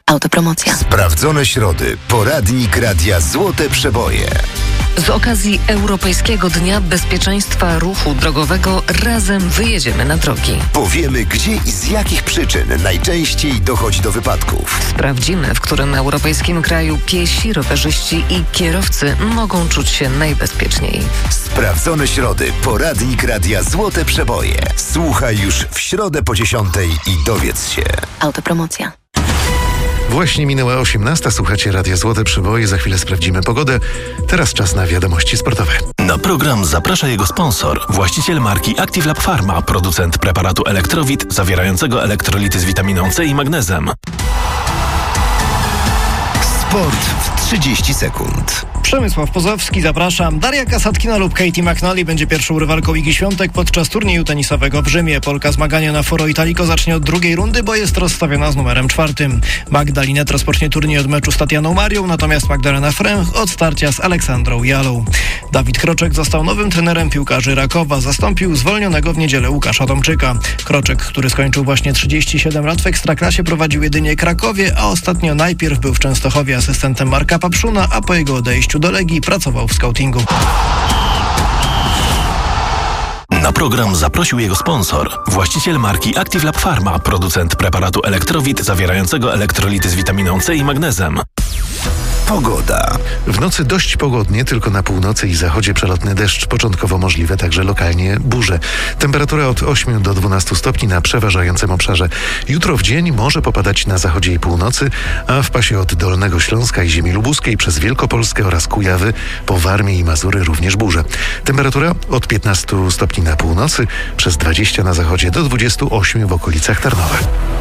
Autopromocja. Sprawdzone środy. Poradnik Radia Złote Przeboje. Z okazji Europejskiego Dnia Bezpieczeństwa Ruchu Drogowego razem wyjedziemy na drogi. Powiemy, gdzie i z jakich przyczyn najczęściej dochodzi do wypadków. Sprawdzimy, w którym europejskim kraju piesi, rowerzyści i kierowcy mogą czuć się najbezpieczniej. Sprawdzone środy. Poradnik Radia Złote Przeboje. Słuchaj już w środę po 10:00 i dowiedz się. Autopromocja. Właśnie minęła 18:00, słuchacie Radia Złote Przeboje, za chwilę sprawdzimy pogodę. Teraz czas na wiadomości sportowe. Na program zaprasza jego sponsor, właściciel marki ActiveLab Pharma, producent preparatu Elektrowit zawierającego elektrolity z witaminą C i magnezem. Sport w 30 sekund. Przemysław Pozowski, zapraszam. Daria Kasatkina lub Katie McNally będzie pierwszą rywalką Igi Świątek podczas turnieju tenisowego w Rzymie. Polka zmagania na Foro Italico zacznie od drugiej rundy, bo jest rozstawiona z numerem 4. Magda Linette rozpocznie turniej od meczu z Tatianą Marią, natomiast Magdalena Fręch od starcia z Aleksandrą Jalą. Dawid Kroczek został nowym trenerem piłkarzy Rakowa. Zastąpił zwolnionego w niedzielę Łukasza Tomczyka. Kroczek, który skończył właśnie 37 lat w Ekstraklasie, prowadził jedynie Krakowie, a ostatnio najpierw był w Częstochowie asystentem Marka Papszuna, a po jego odejściu do Legii pracował w skautingu. Na program zaprosił jego sponsor, właściciel marki ActiveLab Pharma, producent preparatu Elektrowit zawierającego elektrolity z witaminą C i magnezem. Pogoda. W nocy dość pogodnie, tylko na północy i zachodzie przelotny deszcz, początkowo możliwe także lokalnie burze. Temperatura od 8 do 12 stopni na przeważającym obszarze. Jutro w dzień może popadać na zachodzie i północy, a w pasie od Dolnego Śląska i ziemi lubuskiej przez Wielkopolskę oraz Kujawy po Warmię i Mazury również burze. Temperatura od 15 stopni na północy, przez 20 na zachodzie do 28 w okolicach Tarnowa.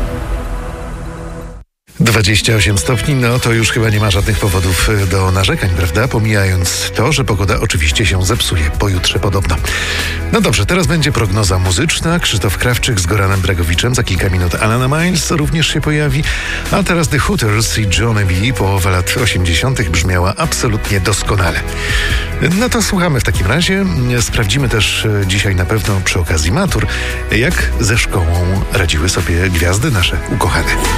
28 stopni, no to już chyba nie ma żadnych powodów do narzekań, prawda? Pomijając to, że pogoda oczywiście się zepsuje, pojutrze podobno. No dobrze, teraz będzie prognoza muzyczna. Krzysztof Krawczyk z Goranem Dragowiczem, za kilka minut Alana Miles również się pojawi, a teraz The Hooters i Johnny B. Połowa lat 80. brzmiała absolutnie doskonale. No to słuchamy w takim razie. Sprawdzimy też dzisiaj na pewno przy okazji matur, jak ze szkołą radziły sobie gwiazdy nasze ukochane.